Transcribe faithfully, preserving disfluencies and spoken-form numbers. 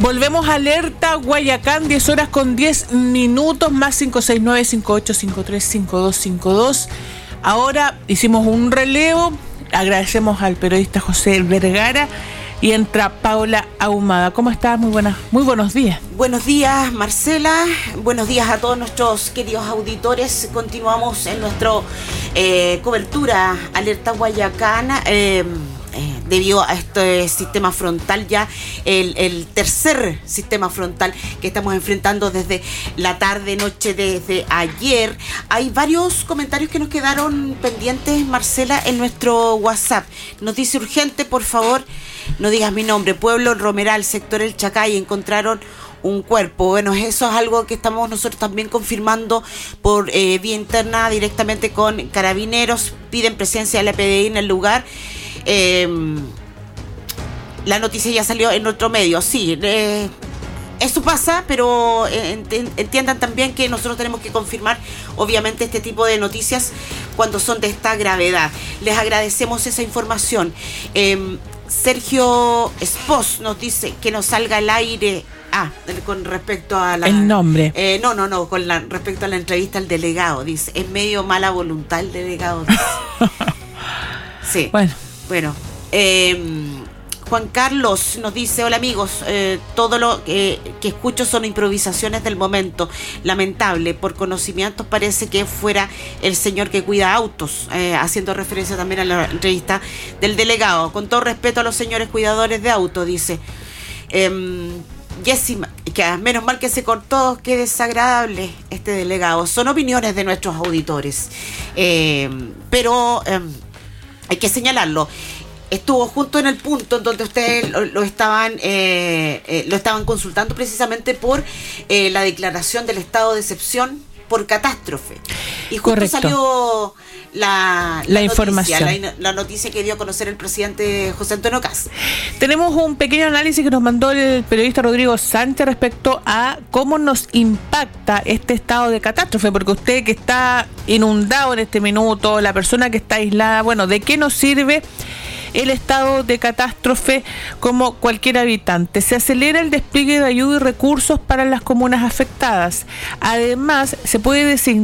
Volvemos a alerta Guayacán, diez horas con diez minutos, más cinco seis nueve, cinco ocho cinco tres, cinco dos cinco dos. Ahora hicimos un relevo, agradecemos al periodista José Vergara y entra Paula Ahumada. ¿Cómo estás? Muy buenas, muy buenos días. Buenos días, Marcela. Buenos días a todos nuestros queridos auditores. Continuamos en nuestra eh, cobertura Alerta Guayacán. Eh, Eh, debido a este sistema frontal, ya el, el tercer sistema frontal que estamos enfrentando desde la tarde, noche, desde ayer. Hay varios comentarios que nos quedaron pendientes, Marcela, en nuestro WhatsApp. Nos dice: urgente, por favor, no digas mi nombre, pueblo Romeral, sector El Chacay, encontraron un cuerpo. Bueno, eso es algo que estamos nosotros también confirmando por eh, vía interna directamente con Carabineros. Piden presencia de la P D I en el lugar. Eh, la noticia ya salió en otro medio. Sí, eh, eso pasa, pero ent- entiendan también que nosotros tenemos que confirmar obviamente este tipo de noticias cuando son de esta gravedad. Les agradecemos esa información. eh, Sergio Espos nos dice que nos salga al aire. Ah, con respecto a la... El nombre. Eh, no, no, no, con la, respecto a la entrevista al delegado, dice. Es medio mala voluntad el delegado, dice. Sí. Bueno. Bueno, eh, Juan Carlos nos dice: hola amigos, eh, todo lo eh, que escucho son improvisaciones del momento. Lamentable, por conocimientos parece que fuera el señor que cuida autos, eh, haciendo referencia también a la entrevista del delegado. Con todo respeto a los señores cuidadores de autos, dice. Eh, Jessy, que menos mal que se cortó, qué desagradable este delegado. Son opiniones de nuestros auditores, eh, pero eh, hay que señalarlo. Estuvo justo en el punto en donde ustedes lo, lo estaban eh, eh, lo estaban consultando precisamente por eh, la declaración del estado de excepción por catástrofe. Y justo Correcto. salió la, la, la noticia, información. la, la noticia que dio a conocer el presidente José Antonio Kast. Tenemos un pequeño análisis que nos mandó el periodista Rodrigo Sánchez respecto a cómo nos impacta este estado de catástrofe, porque usted que está inundado en este minuto, la persona que está aislada, bueno, ¿de qué nos sirve el estado de catástrofe como cualquier habitante? Se acelera el despliegue de ayuda y recursos para las comunas afectadas. Además, se puede designar